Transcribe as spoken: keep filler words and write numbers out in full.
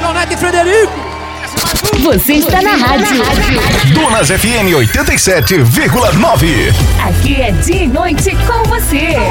Leonardo e Frederico. Você está na rádio. Donas F M oitenta e sete vírgula nove. Aqui é dia e noite com você.